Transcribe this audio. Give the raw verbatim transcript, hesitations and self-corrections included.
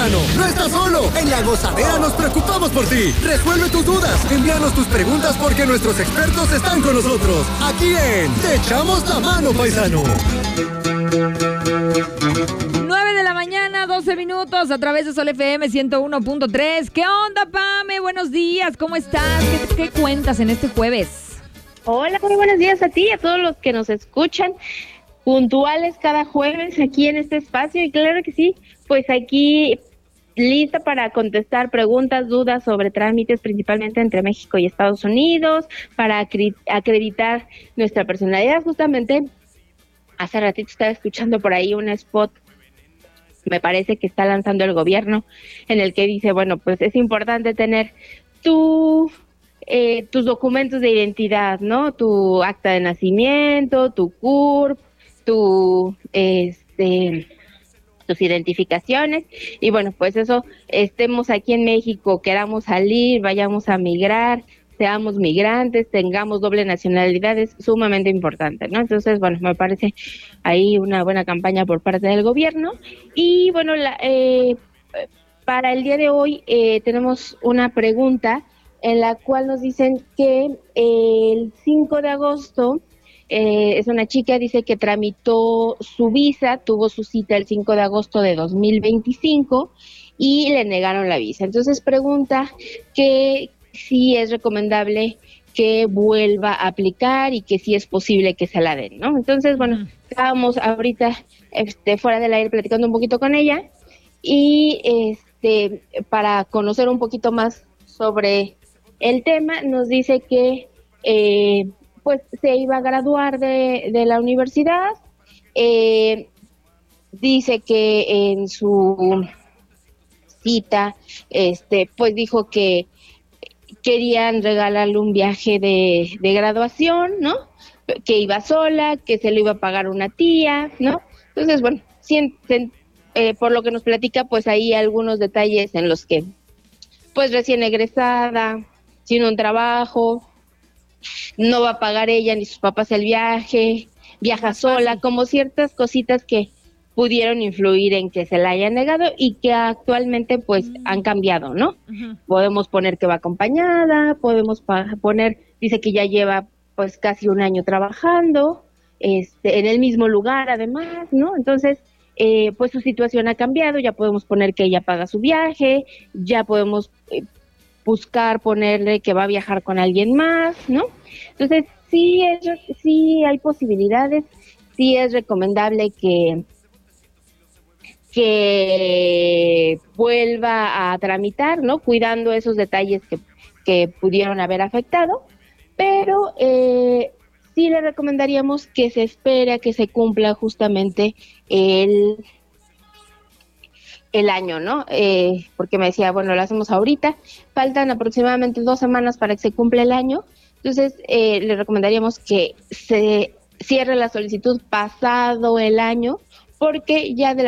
paisano. No estás solo. En La Gozadera nos preocupamos por ti. Resuelve tus dudas. Envíanos tus preguntas porque nuestros expertos están con nosotros. Aquí en Te Echamos la Mano, paisano. nueve de la mañana, doce minutos, a través de Sol F M ciento uno punto tres. ¿Qué onda, Pame? Buenos días, ¿cómo estás? ¿Qué, qué cuentas en este jueves? Hola, muy buenos días a ti y a todos los que nos escuchan, puntuales cada jueves aquí en este espacio. Y claro que sí, pues aquí lista para contestar preguntas, dudas sobre trámites, principalmente entre México y Estados Unidos, para acri- acreditar nuestra personalidad. Justamente hace ratito estaba escuchando por ahí un spot, me parece que está lanzando el gobierno, en el que dice, bueno, pues es importante tener tu, eh, tus documentos de identidad, ¿no? Tu acta de nacimiento, tu C U R P, tu, este, tus identificaciones, y bueno, pues eso, estemos aquí en México, queramos salir, vayamos a migrar, seamos migrantes, tengamos doble nacionalidad, es sumamente importante, ¿no? Entonces, bueno, me parece ahí una buena campaña por parte del gobierno. Y bueno, la, eh, para el día de hoy eh, tenemos una pregunta en la cual nos dicen que el cinco de agosto, eh, es una chica, dice que tramitó su visa, tuvo su cita el cinco de agosto de dos mil veinticinco y le negaron la visa. Entonces pregunta que sí es recomendable que vuelva a aplicar y que sí es posible que se la den, ¿no? Entonces, bueno, estábamos ahorita este, fuera del aire platicando un poquito con ella y este para conocer un poquito más sobre el tema, nos dice que eh, pues se iba a graduar de, de la universidad, eh, dice que en su cita, este, pues dijo que querían regalarle un viaje de, de graduación, ¿no? Que iba sola, que se lo iba a pagar una tía, ¿no? Entonces, bueno, sienten, eh, por lo que nos platica, pues hay algunos detalles en los que, pues recién egresada, sin un trabajo, no va a pagar ella ni sus papás el viaje, viaja sola, como ciertas cositas que pudieron influir en que se la hayan negado y que actualmente pues uh-huh. han cambiado, ¿no? Uh-huh. Podemos poner que va acompañada, podemos pa- poner, dice que ya lleva pues casi un año trabajando, este, en el mismo lugar además, ¿no? Entonces, eh, pues su situación ha cambiado, ya podemos poner que ella paga su viaje, ya podemos eh, buscar ponerle que va a viajar con alguien más, ¿no? Entonces, sí, es, sí hay posibilidades, sí es recomendable que que vuelva a tramitar, ¿no? Cuidando esos detalles que, que pudieron haber afectado, pero eh, sí le recomendaríamos que se espere a que se cumpla justamente el, el año, ¿no? Eh, porque me decía, bueno, lo hacemos ahorita, faltan aproximadamente dos semanas para que se cumpla el año, entonces eh, le recomendaríamos que se cierre la solicitud pasado el año, porque ya de la